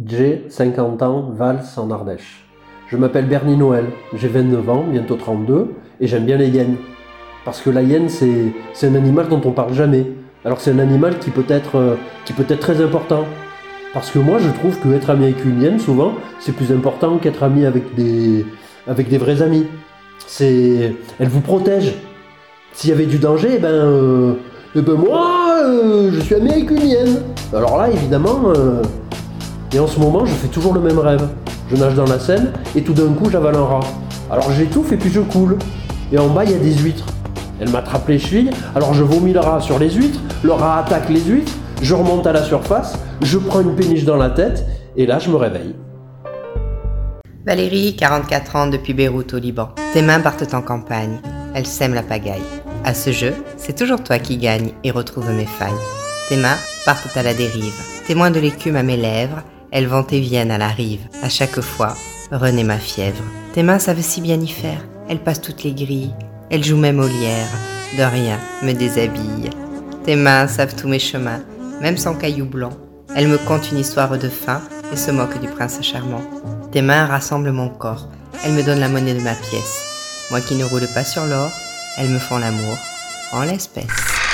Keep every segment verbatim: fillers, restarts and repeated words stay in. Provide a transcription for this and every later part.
J'ai cinquante ans, valse en Ardèche. Je m'appelle Bernie Noël, j'ai vingt-neuf ans, bientôt trente-deux, et j'aime bien les hyènes. Parce que la hyène, c'est, c'est un animal dont on parle jamais. Alors c'est un animal qui peut être, euh, qui peut être très important. Parce que moi, je trouve qu'être ami avec une hyène, souvent, c'est plus important qu'être ami avec des, avec des vrais amis. C'est, elle vous protège. S'il y avait du danger, eh ben, euh, eh ben moi, euh, je suis ami avec une hyène. Alors là, évidemment, euh, et en ce moment, je fais toujours le même rêve. Je nage dans la Seine et tout d'un coup, j'avale un rat. Alors j'étouffe et puis je coule. Et en bas, il y a des huîtres. Elle m'attrape les chevilles, alors je vomis le rat sur les huîtres, le rat attaque les huîtres, je remonte à la surface, je prends une péniche dans la tête, et là je me réveille. Valérie, quarante-quatre ans, depuis Beyrouth au Liban. Tes mains partent en campagne, elles sèment la pagaille. À ce jeu, c'est toujours toi qui gagne et retrouve mes failles. Tes mains partent à la dérive, témoin de l'écume à mes lèvres, elles vont et viennent à la rive. À chaque fois, renaît ma fièvre. Tes mains savent si bien y faire, elles passent toutes les grilles. Elle joue même au lierre, de rien me déshabille. Tes mains savent tous mes chemins, même sans cailloux blancs. Elle me conte une histoire de faim et se moque du prince charmant. Tes mains rassemblent mon corps, elles me donnent la monnaie de ma pièce. Moi qui ne roule pas sur l'or, elles me font l'amour en l'espèce.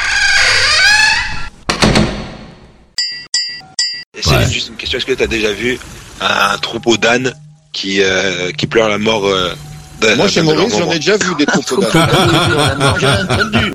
C'est ouais. Juste une question, est-ce que tu as déjà vu un troupeau d'ânes qui, euh, qui pleure la mort euh, Moi, chez Maurice, j'en ai déjà vu des troupeaux d'ânes. J'ai entendu.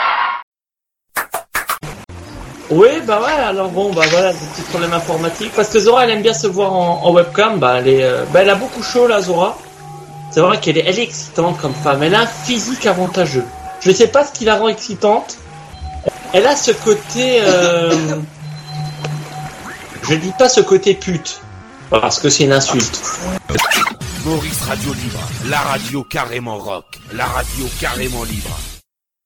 Oui, bah ouais, alors bon, bah voilà, des petits problèmes informatiques. Parce que Zora, elle aime bien se voir en, en webcam, bah elle est, euh, bah elle a beaucoup chaud là, Zora. C'est vrai qu'elle est, elle est excitante comme femme, elle a un physique avantageux. Je sais pas ce qui la rend excitante. Elle a ce côté, euh, je dis pas ce côté pute, parce que c'est une insulte. Maurice Radio Libre, la radio carrément rock, la radio carrément libre.